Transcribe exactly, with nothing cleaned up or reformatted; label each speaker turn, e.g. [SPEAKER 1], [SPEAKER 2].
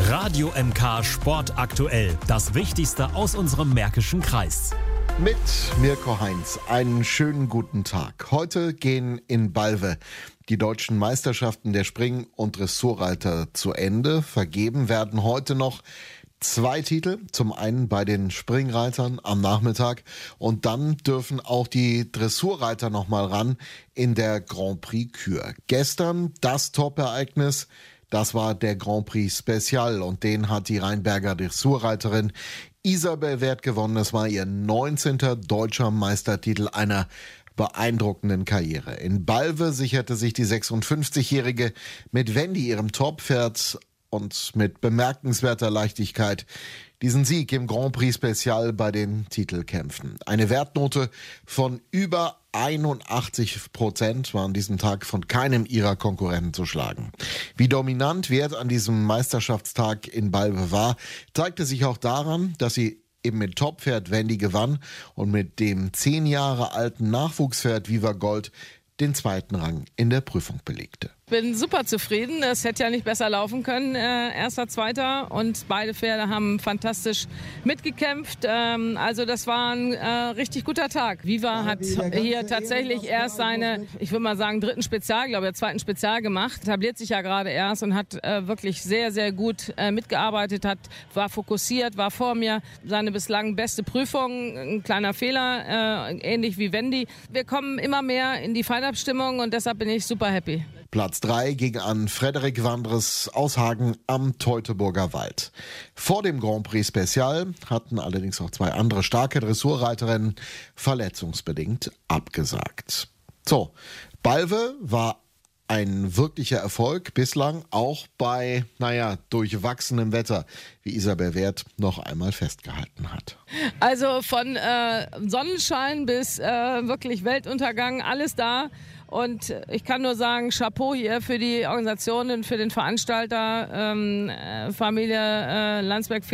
[SPEAKER 1] Radio M K Sport aktuell. Das Wichtigste aus unserem Märkischen Kreis.
[SPEAKER 2] Mit Mirko Heinz. Einen schönen guten Tag. Heute gehen in Balve die deutschen Meisterschaften der Spring- und Dressurreiter zu Ende. Vergeben werden heute noch zwei Titel. Zum einen bei den Springreitern am Nachmittag und dann dürfen auch die Dressurreiter nochmal ran in der Grand Prix Kür. Gestern das Top-Ereignis. Das war der Grand Prix Special und den hat die Rheinberger Dressurreiterin Isabel Werth gewonnen. Es war ihr neunzehnter deutscher Meistertitel einer beeindruckenden Karriere. In Balve sicherte sich die sechsundfünfzigjährige mit Wendy, ihrem Top-Pferd, und mit bemerkenswerter Leichtigkeit diesen Sieg im Grand Prix Special bei den Titelkämpfen. Eine Wertnote von über einundachtzig Prozent war an diesem Tag von keinem ihrer Konkurrenten zu schlagen. Wie dominant Werth an diesem Meisterschaftstag in Balve war, zeigte sich auch daran, dass sie eben mit Top-Pferd Wendy gewann und mit dem zehn Jahre alten Nachwuchspferd Viva Gold den zweiten Rang in der Prüfung belegte.
[SPEAKER 3] Ich bin super zufrieden. Es hätte ja nicht besser laufen können. Äh, erster, zweiter und beide Pferde haben fantastisch mitgekämpft. Ähm, also das war ein äh, richtig guter Tag. Viva hat hier tatsächlich erst seine, ich würde mal sagen, dritten Spezial, glaube ich, zweiten Spezial gemacht. Etabliert sich ja gerade erst und hat äh, wirklich sehr, sehr gut äh, mitgearbeitet, hat, war fokussiert, war vor mir. Seine bislang beste Prüfung, ein kleiner Fehler, äh, ähnlich wie Wendy. Wir kommen immer mehr in die Feinabstimmung und deshalb bin ich super happy.
[SPEAKER 2] Platz drei ging an Frederik Wandres aus Hagen am Teutoburger Wald. Vor dem Grand Prix Special hatten allerdings auch zwei andere starke Dressurreiterinnen verletzungsbedingt abgesagt. So, Balve war ein wirklicher Erfolg bislang, auch bei, naja, durchwachsenem Wetter, wie Isabel Werth noch einmal festgehalten hat.
[SPEAKER 3] Also von äh, Sonnenschein bis äh, wirklich Weltuntergang, alles da. Und ich kann nur sagen, Chapeau hier für die Organisationen, für den Veranstalter, ähm, Familie äh, Landsberg.